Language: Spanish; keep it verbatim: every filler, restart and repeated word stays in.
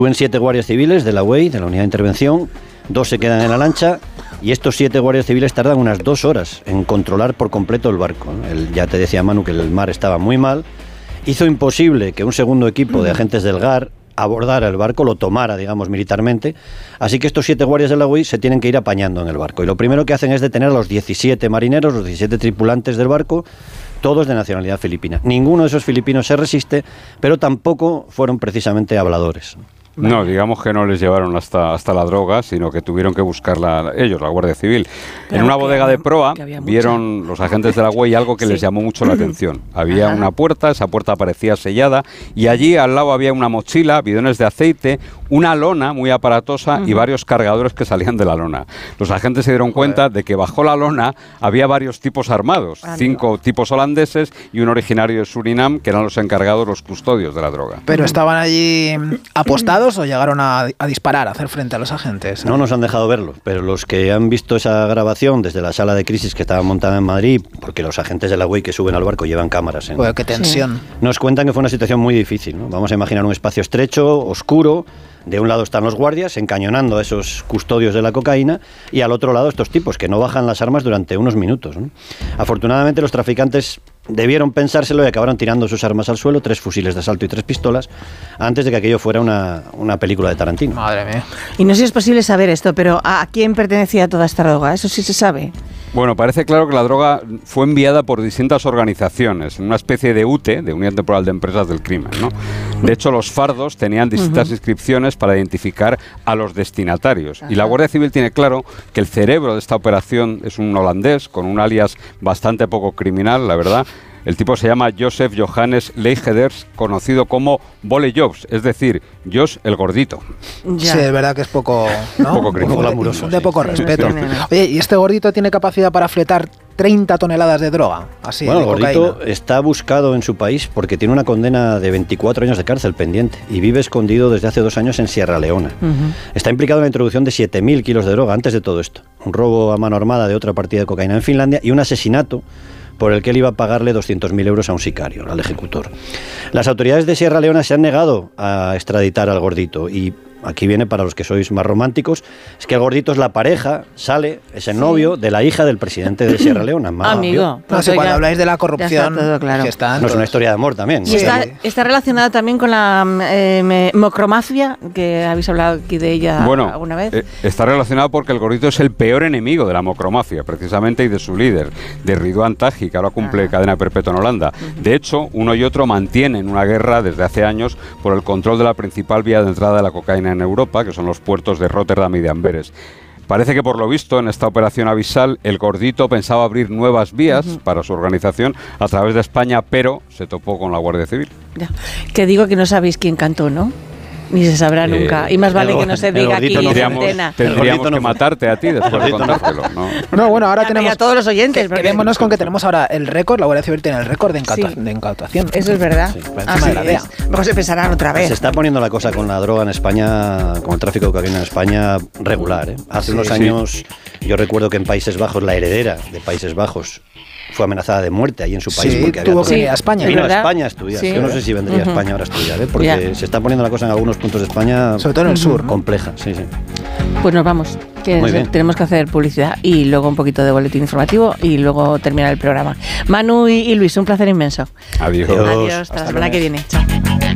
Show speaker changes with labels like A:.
A: Suben siete guardias civiles de la U E I, de la Unidad de Intervención, dos se quedan en la lancha y estos siete guardias civiles tardan unas dos horas en controlar por completo el barco. El, ya te decía Manu que el mar estaba muy mal, hizo imposible que un segundo equipo de agentes del G A R abordara el barco, lo tomara, digamos, militarmente, así que estos siete guardias de la U E I se tienen que ir apañando en el barco y lo primero que hacen es detener a los diecisiete marineros, los diecisiete tripulantes del barco, todos de nacionalidad filipina. Ninguno de esos filipinos se resiste, pero tampoco fueron precisamente habladores.
B: Vale. No, digamos que no les llevaron hasta, hasta la droga, sino que tuvieron que buscarla ellos, la Guardia Civil. Pero en una bodega de proa vieron los agentes de la U E I algo que sí. les llamó mucho la atención. Había Ajá. una puerta, esa puerta parecía sellada, y allí al lado había una mochila, bidones de aceite, una lona muy aparatosa uh-huh. y varios cargadores que salían de la lona. Los agentes se dieron cuenta de que bajo la lona había varios tipos armados, Amigo. cinco tipos holandeses y un originario de Surinam, que eran los encargados, los custodios de la droga.
C: Pero estaban allí apostados o llegaron a, a disparar, a hacer frente a los agentes.
A: No nos han dejado verlo, pero los que han visto esa grabación desde la sala de crisis que estaba montada en Madrid, porque los agentes de la U E I que suben al barco llevan cámaras. En,
C: Joder, qué tensión.
A: Sí. Nos cuentan que fue una situación muy difícil, ¿no? Vamos a imaginar un espacio estrecho, oscuro. De un lado están los guardias encañonando a esos custodios de la cocaína y al otro lado estos tipos que no bajan las armas durante unos minutos, ¿no? Afortunadamente los traficantes debieron pensárselo y acabaron tirando sus armas al suelo, tres fusiles de asalto y tres pistolas, antes de que aquello fuera una, una película de Tarantino.
C: Madre mía.
D: Y no sé si es posible saber esto, pero ¿a quién pertenecía toda esta droga? ¿Eso sí se sabe?
B: Bueno, parece claro que la droga fue enviada por distintas organizaciones, una especie de U T E, de Unión Temporal de Empresas del Crimen, ¿no? De hecho, los fardos tenían distintas uh-huh. inscripciones para identificar a los destinatarios. Ajá. Y la Guardia Civil tiene claro que el cerebro de esta operación es un holandés con un alias bastante poco criminal, la verdad. El tipo se llama Joseph Johannes Leigeders, conocido como Bolle Jobs, es decir, Josh el gordito.
C: Ya. Sí, es verdad que es poco, ¿no?
B: poco,
C: poco glamuroso, de, de poco sí. respeto. Oye, ¿y este gordito tiene capacidad para fletar treinta toneladas de droga? Así,
A: bueno,
C: de
A: el gordito
C: cocaína.
A: Está buscado en su país porque tiene una condena de veinticuatro años de cárcel pendiente y vive escondido desde hace dos años en Sierra Leona. Uh-huh. Está implicado en la introducción de siete mil kilos de droga antes de todo esto. Un robo a mano armada de otra partida de cocaína en Finlandia y un asesinato por el que él iba a pagarle doscientos mil euros a un sicario, al ejecutor. Las autoridades de Sierra Leona se han negado a extraditar al gordito y aquí viene para los que sois más románticos, es que el gordito es la pareja, sale, es el sí. novio de la hija del presidente de Sierra Leona.
D: Amigo.
C: No sé, cuando habláis de la corrupción,
D: todo claro.
C: que está
A: no es una historia de amor también.
D: Y
A: Sí.
D: está, está relacionada también con la eh, mocromafia, que habéis hablado aquí de ella
B: bueno,
D: alguna vez.
B: Eh, está relacionada porque el gordito es el peor enemigo de la mocromafia, precisamente, y de su líder, de Ridwan Taghi, que ahora cumple Ajá. cadena perpetua en Holanda. Uh-huh. De hecho, uno y otro mantienen una guerra desde hace años por el control de la principal vía de entrada de la cocaína en Europa, que son los puertos de Rotterdam y de Amberes. Parece que por lo visto en esta operación Avisal el gordito pensaba abrir nuevas vías uh-huh. para su organización a través de España, pero se topó con la Guardia Civil.
D: Ya. Que digo que no sabéis quién cantó, ¿no? Ni se sabrá eh, nunca. Y más vale que no se diga aquí en antena.
B: Tendríamos que no matarte a ti después de contártelo, ¿no?
C: No, bueno, ahora ya, tenemos...
D: a todos los oyentes.
C: Que, quedémonos con que tenemos ahora el récord, la Guardia Civil tiene el récord de, incauta, sí. de incautación.
D: Eso es verdad. Sí,
C: Así de la D E A.
D: Luego se pensarán otra vez.
A: Se está poniendo la cosa con la droga en España, con el tráfico de cocaína en España, regular, ¿eh? Hace sí, unos sí. años, yo recuerdo que en Países Bajos, la heredera de Países Bajos fue amenazada de muerte ahí en su país.
C: Sí,
A: porque
C: tuvo
A: había
C: que ir a España.
A: Vino a España a estudiar. Sí. Yo no sé si vendría uh-huh. a España ahora a estudiar, ¿eh? Porque yeah. se está poniendo la cosa en algunos puntos de España,
C: sobre todo en el uh-huh. sur, ¿no?
A: compleja. Sí, sí.
D: Pues nos vamos, que tenemos que hacer publicidad y luego un poquito de boletín informativo y luego terminar el programa. Manu y, y Luis, un placer inmenso.
B: Adiós.
D: Adiós, hasta, hasta la semana lunes. que viene. Chao.